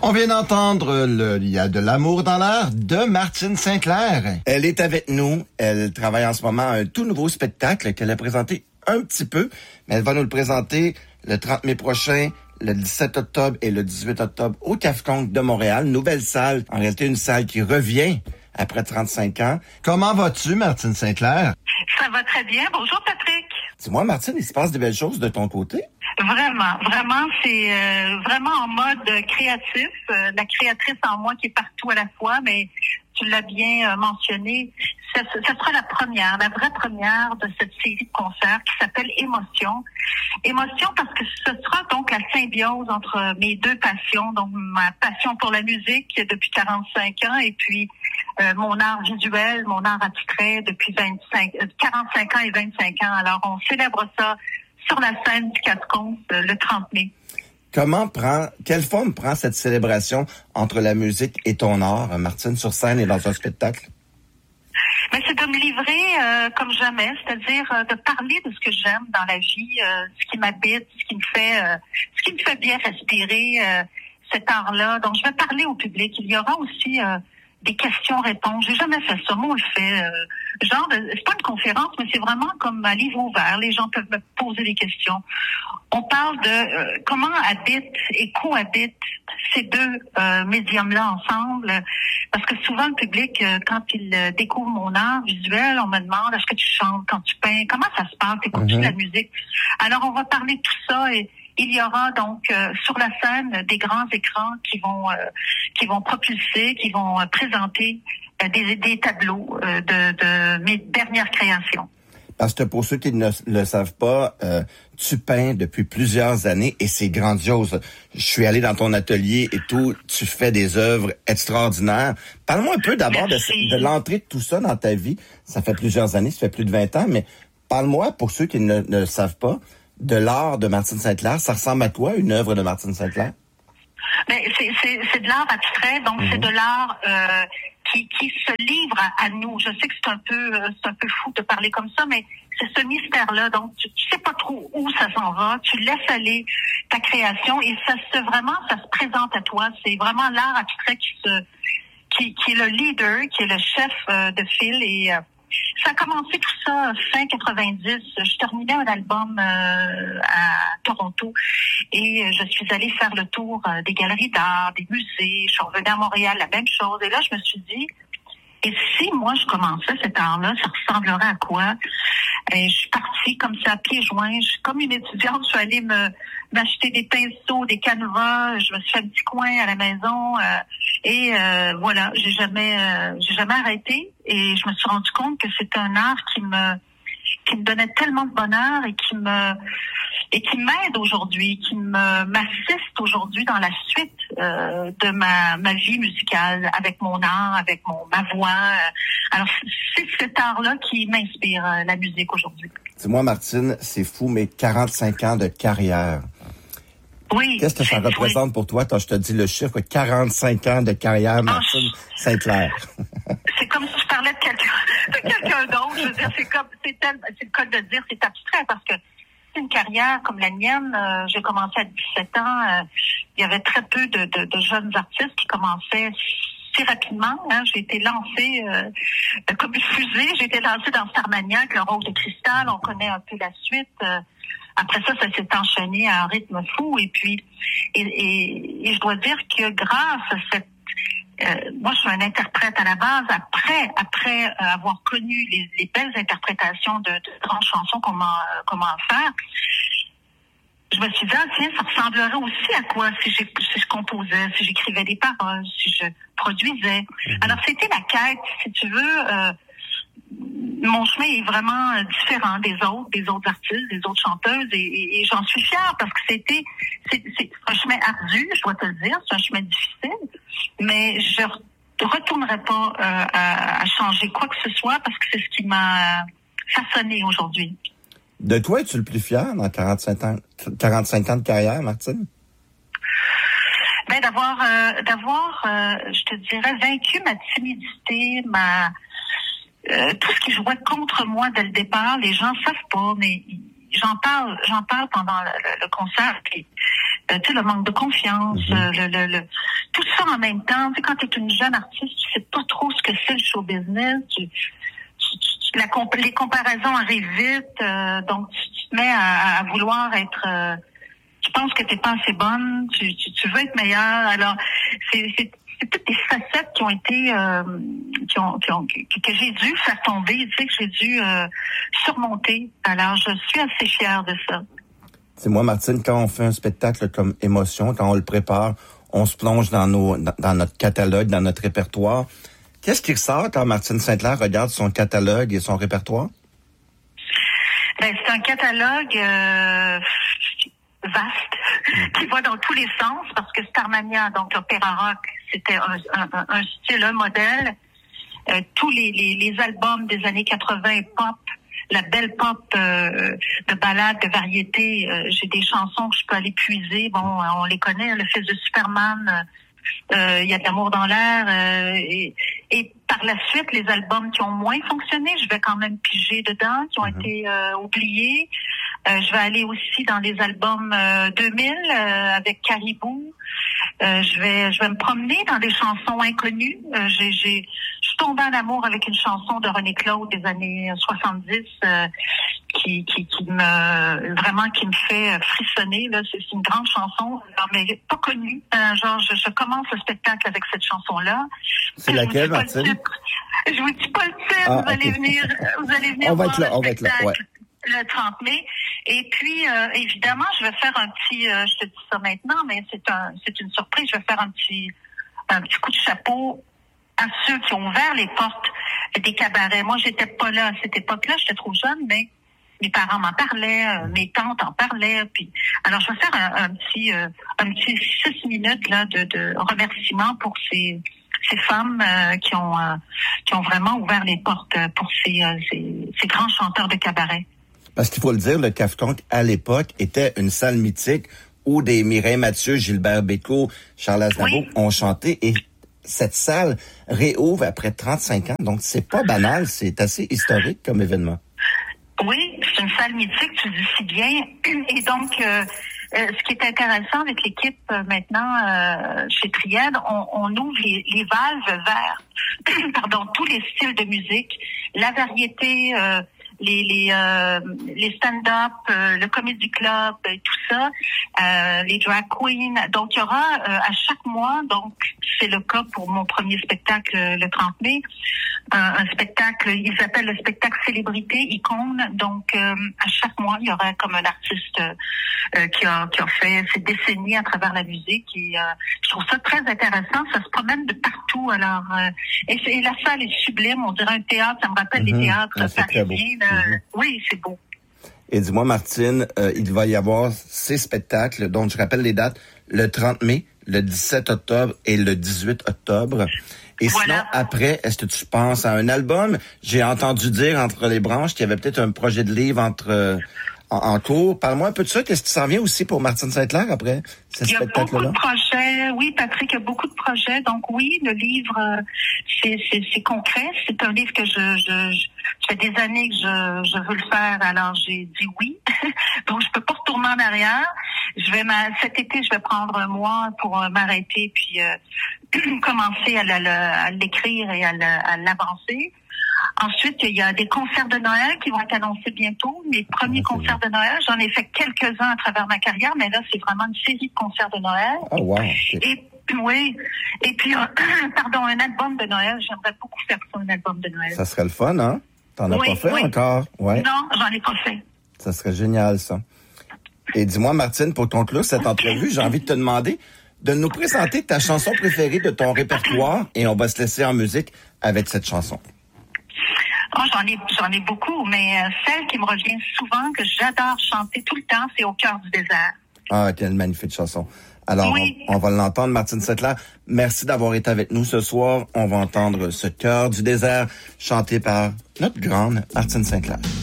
On vient d'entendre Il y a de l'amour dans l'air de Martine St-Clair. Elle est avec nous. Elle travaille en ce moment à un tout nouveau spectacle qu'elle a présenté un petit peu, mais elle va nous le présenter le 30 mai prochain, le 17 octobre et le 18 octobre au Café de Montréal. Nouvelle salle, en réalité une salle qui revient après 35 ans. Comment vas-tu, Martine St-Clair? Ça va très bien. Bonjour, Patrick. Dis-moi, Martine, il se passe de belles choses de ton côté? Vraiment, c'est vraiment en mode créatif. La créatrice en moi qui est partout à la fois, mais tu l'as bien mentionné. Ça sera la vraie première de cette série de concerts qui s'appelle Émotion. Émotion parce que ce sera donc la symbiose entre mes deux passions, donc ma passion pour la musique depuis 45 ans et puis mon art visuel, mon art abstrait depuis 45 ans et 25 ans. Alors, on célèbre ça sur la scène du Quatre-Contes le 30 mai. Quelle forme prend cette célébration entre la musique et ton art, Martine, sur scène et dans un spectacle? Mais c'est de me livrer comme jamais, c'est-à-dire de parler de ce que j'aime dans la vie, ce qui m'habite, ce qui me fait bien respirer cet art-là. Donc, je vais parler au public. Il y aura aussi des questions-réponses. J'ai jamais fait ça. Moi, on le fait. C'est pas une conférence, mais c'est vraiment comme un livre ouvert. Les gens peuvent me poser des questions. On parle de comment habitent et cohabitent ces deux médiums-là ensemble. Parce que souvent, le public, quand il découvre mon art visuel, on me demande, est-ce que tu chantes quand tu peins? Comment ça se passe? Écoutes-tu de la musique? Alors, on va parler de tout ça et il y aura donc sur la scène des grands écrans qui vont propulser, qui vont présenter des tableaux de mes dernières créations. Parce que pour ceux qui ne le savent pas, tu peins depuis plusieurs années et c'est grandiose. Je suis allé dans ton atelier et tout, tu fais des œuvres extraordinaires. Parle-moi un peu d'abord de l'entrée de tout ça dans ta vie. Ça fait plusieurs années, ça fait plus de 20 ans, mais parle-moi, pour ceux qui ne le savent pas, de l'art de Martine St-Clair. Ça ressemble à quoi, une œuvre de Martine St-Clair? Ben, c'est de l'art abstrait, donc c'est de l'art qui se livre à nous. Je sais que c'est un peu fou de parler comme ça, mais c'est ce mystère-là. Donc, tu sais pas trop où ça s'en va. Tu laisses aller ta création et ça se présente à toi. C'est vraiment l'art abstrait qui est le leader, qui est le chef de file et ça a commencé tout ça fin 90. Je terminais un album à Toronto et je suis allée faire le tour des galeries d'art, des musées. Je suis revenue à Montréal, la même chose. Et là, je me suis dit, et si moi je commençais cet art-là, ça ressemblerait à quoi? Et je suis partie comme ça à pieds joints. Comme une étudiante, je suis allée m'acheter des pinceaux, des canevas. Je me suis fait un petit coin à la maison et voilà. J'ai jamais arrêté. Et je me suis rendu compte que c'était un art qui me donnait tellement de bonheur et qui m'aide aujourd'hui, qui m'assiste aujourd'hui dans la suite de ma vie musicale, avec mon art, avec ma voix. Alors, c'est cet art-là qui m'inspire, la musique aujourd'hui. Dis-moi, Martine, c'est fou, mais 45 ans de carrière. Oui. Qu'est-ce que ça représente pour toi quand je te dis le chiffre 45 ans de carrière, Martine St-Clair? C'est comme si je parlais de quelqu'un d'autre. Je veux dire, c'est le cas de dire, c'est abstrait parce que une carrière comme la mienne, j'ai commencé à 17 ans. Il y avait très peu de jeunes artistes qui commençaient si rapidement. J'ai été lancée comme une fusée. J'ai été lancée dans Starmaniac, le Rose de Cristal. On connaît un peu la suite. Après ça s'est enchaîné à un rythme fou. Et puis, et je dois dire que grâce à cette moi, je suis un interprète à la base. Après avoir connu les belles interprétations de grandes chansons comment faire, je me suis dit, tiens, ça ressemblerait aussi à quoi si je composais, si j'écrivais des paroles, si je produisais. Alors, c'était la quête, si tu veux. Mon chemin est vraiment différent des autres artistes, des autres chanteuses, et j'en suis fière parce que c'est un chemin ardu, je dois te le dire, c'est un chemin difficile, mais je retournerai pas à changer quoi que ce soit parce que c'est ce qui m'a façonné aujourd'hui. De toi, es-tu le plus fier dans 45 ans de carrière, Martine? Ben d'avoir, je te dirais, vaincu ma timidité, tout ce qui jouait contre moi dès le départ. Les gens savent pas, mais j'en parle pendant le concert. Puis tu sais, le manque de confiance, tout ça en même temps. Tu sais, quand tu es une jeune artiste, tu sais pas trop ce que c'est le show business. Les comparaisons arrivent vite, donc tu te mets à vouloir être... tu penses que t'es pas assez bonne, tu veux être meilleure. Alors, c'est toutes des facettes qui ont été que j'ai dû faire tomber, tu sais, que j'ai dû surmonter. Alors, je suis assez fière de ça. C'est moi, Martine, quand on fait un spectacle comme Émotion, quand on le prépare, on se plonge dans notre catalogue, dans notre répertoire. Qu'est-ce qui ressort quand Martine Saint-Clair regarde son catalogue et son répertoire? Ben, c'est un catalogue vaste, qui va dans tous les sens, parce que Starmania, donc l'opéra rock, c'était un style, un modèle. Tous les albums des années 80 pop, la belle pop de ballades, de variétés, j'ai des chansons que je peux aller puiser. Bon, on les connaît, le fils de Superman, il y a de l'amour dans l'air, et par la suite, les albums qui ont moins fonctionné, je vais quand même piger dedans, qui ont été oubliés. Je vais aller aussi dans les albums 2000 avec Caribou. Je vais me promener dans des chansons inconnues. Je suis tombée en amour avec une chanson de René Claude des années 70 qui me fait frissonner. Là, c'est une grande chanson, mais pas connue. Genre, je commence le spectacle avec cette chanson-là. C'est laquelle, Martine? Je vous dis pas le titre. Vous allez venir. On va être là. Ouais. Le 30 mai. Et puis, évidemment, je vais faire un petit, je te dis ça maintenant, mais c'est une surprise. Je vais faire un petit coup de chapeau à ceux qui ont ouvert les portes des cabarets. Moi, j'étais pas là à cette époque-là, j'étais trop jeune, mais mes parents m'en parlaient, mes tantes en parlaient. Puis, alors, je vais faire un petit 6 minutes là de remerciements pour ces femmes qui ont vraiment ouvert les portes pour ces grands chanteurs de cabaret. Parce qu'il faut le dire, le Cafetonc, à l'époque, était une salle mythique où des Mireille Mathieu, Gilbert Bécaud, Charles Aznavour ont chanté. Et cette salle réouvre après 35 ans. Donc, c'est pas banal, c'est assez historique comme événement. Oui, c'est une salle mythique, tu dis si bien. Et donc, ce qui est intéressant avec l'équipe maintenant chez Triade, on ouvre les valves vers tous les styles de musique, la variété, les stand-up, le comedy club, tout ça, les drag queens. Donc, il y aura à chaque mois, donc c'est le cas pour mon premier spectacle le 30 mai, un spectacle, ils appellent le spectacle célébrité, icône. Donc, à chaque mois, il y aura comme un artiste qui a fait ses décennies à travers la musique. Et je trouve ça très intéressant. Ça se promène de partout. Alors, et la salle est sublime. On dirait un théâtre. Ça me rappelle les théâtres parisiens. Oui, c'est beau. Et dis-moi, Martine, il va y avoir 6 spectacles, dont je rappelle les dates, le 30 mai, le 17 octobre et le 18 octobre. Et voilà. Sinon, après, est-ce que tu penses à un album? J'ai entendu dire entre les branches qu'il y avait peut-être un projet de livre en cours. Parle-moi un peu de ça. Qu'est-ce qui s'en vient aussi pour Martine Saint-Clair après ce spectacle-là? Il y a beaucoup de projets. Oui, Patrick, il y a beaucoup de projets. Donc oui, le livre, c'est concret. C'est un livre que je fait des années que je veux le faire. Alors j'ai dit oui. Donc je peux pas retourner en arrière. Cet été, je vais prendre un mois pour m'arrêter puis commencer à l'écrire et à l'avancer. Ensuite, il y a des concerts de Noël qui vont être annoncés bientôt. Mes premiers concerts de Noël, j'en ai fait quelques-uns à travers ma carrière, mais là, c'est vraiment une série de concerts de Noël. Oh, wow. Et puis, un album de Noël. J'aimerais beaucoup faire ça, un album de Noël. Ça serait le fun, hein? T'en as pas fait encore? Ouais. Non, j'en ai pas fait. Ça serait génial, ça. Et dis-moi, Martine, pour conclure cette entrevue, j'ai envie de te demander de nous présenter ta chanson préférée de ton répertoire et on va se laisser en musique avec cette chanson. Oh, j'en ai beaucoup, mais celle qui me revient souvent, que j'adore chanter tout le temps, c'est Au cœur du désert. Ah, quelle magnifique chanson. Alors, oui. on va l'entendre, Martine Saint-Clair. Merci d'avoir été avec nous ce soir. On va entendre Ce cœur du désert chanté par notre grande Martine Saint-Clair.